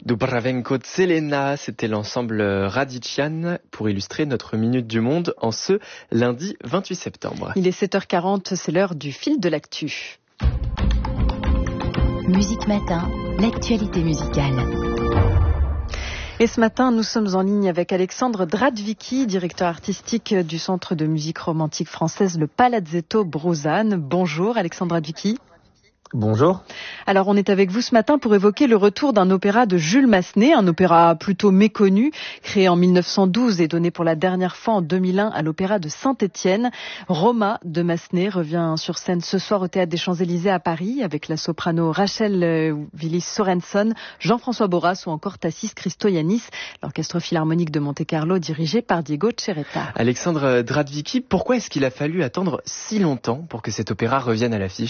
Dubravenko Tselena, c'était l'ensemble Radician pour illustrer notre Minute du Monde en ce lundi 28 septembre. Il est 7h40, c'est l'heure du fil de l'actu. Musique Matin, l'actualité musicale. Et ce matin, nous sommes en ligne avec Alexandre Dradvicki, directeur artistique du Centre de musique romantique française, le Palazzetto Bruzane. Bonjour Alexandre Dradvicki. Bonjour. Alors on est avec vous ce matin pour évoquer le retour d'un opéra de Jules Massenet, un opéra plutôt méconnu, créé en 1912 et donné pour la dernière fois en 2001 à l'Opéra de Saint-Étienne. Roma de Massenet revient sur scène ce soir au Théâtre des Champs-Élysées à Paris avec la soprano Rachel Willis-Sorenson, Jean-François Borras ou encore Tassis Christoyanis, l'orchestre philharmonique de Monte-Carlo dirigé par Diego Cereta. Alexandre Dradvicki, pourquoi est-ce qu'il a fallu attendre si longtemps pour que cet opéra revienne à l'affiche ?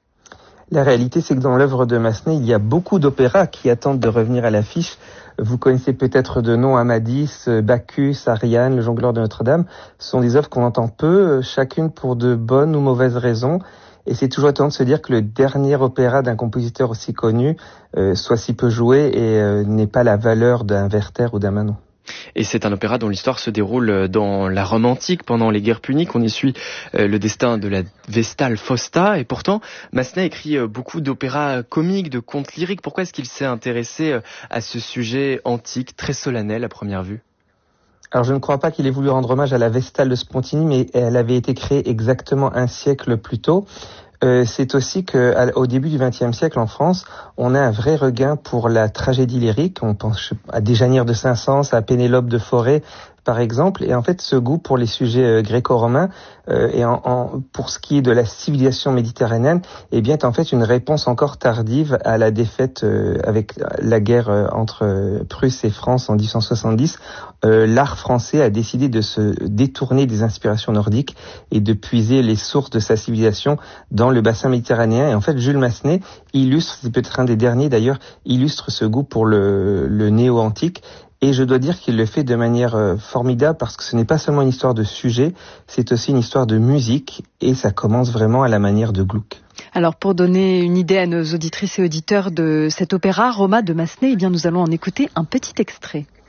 La réalité, c'est que dans l'œuvre de Massenet, il y a beaucoup d'opéras qui attendent de revenir à l'affiche. Vous connaissez peut-être de nom Amadis, Bacchus, Ariane, Le Jongleur de Notre-Dame. Ce sont des œuvres qu'on entend peu, chacune pour de bonnes ou mauvaises raisons. Et c'est toujours étonnant de se dire que le dernier opéra d'un compositeur aussi connu soit si peu joué et n'ait pas la valeur d'un Werther ou d'un Manon. Et c'est un opéra dont l'histoire se déroule dans la Rome antique, pendant les guerres puniques. On y suit le destin de la Vestale Fausta. Et pourtant, Massenet écrit beaucoup d'opéras comiques, de contes lyriques. Pourquoi est-ce qu'il s'est intéressé à ce sujet antique, très solennel à première vue ? Alors je ne crois pas qu'il ait voulu rendre hommage à la Vestale de Spontini, mais elle avait été créée exactement un siècle plus tôt. C'est aussi qu'au début du XXe siècle en France, on a un vrai regain pour la tragédie lyrique. On pense à Déjanire de Saint-Saëns, à Pénélope de Forêt, par exemple. Et en fait, ce goût pour les sujets gréco-romains et pour ce qui est de la civilisation méditerranéenne, eh bien, est en fait une réponse encore tardive à la défaite avec la guerre entre Prusse et France en 1870. L'art français a décidé de se détourner des inspirations nordiques et de puiser les sources de sa civilisation dans le bassin méditerranéen. Et en fait, Jules Massenet illustre, c'est peut-être un des derniers d'ailleurs, illustre ce goût pour le néo-antique. Et je dois dire qu'il le fait de manière formidable parce que ce n'est pas seulement une histoire de sujet, c'est aussi une histoire de musique et ça commence vraiment à la manière de Gluck. Alors pour donner une idée à nos auditrices et auditeurs de cet opéra, Roma de Massenet, eh bien nous allons en écouter un petit extrait.